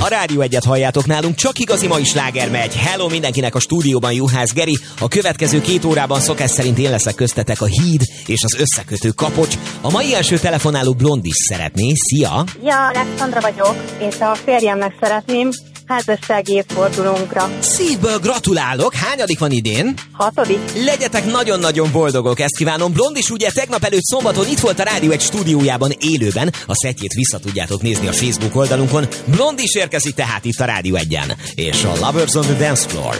Rádió Egyet halljátok, nálunk csak igazi mai sláger megy. Hello mindenkinek, a stúdióban Juhász Geri. A következő 2 órában szokás szerint én leszek köztetek a híd és az összekötő kapocs. A mai első telefonáló Blondis szeretné. Szia! Ja, Alexandra vagyok, és a férjemnek szeretném házassági évfordulónkra. Szívből gratulálok! Hányadik van idén? 6. Legyetek nagyon-nagyon boldogok, ezt kívánom. Blondis ugye tegnap előtt szombaton itt volt a Rádió Egy stúdiójában élőben. A szettjét vissza tudjátok nézni a Facebook oldalunkon. Blondis érkezik tehát itt a Rádió Egyen. És a Lovers on the Dance Floor.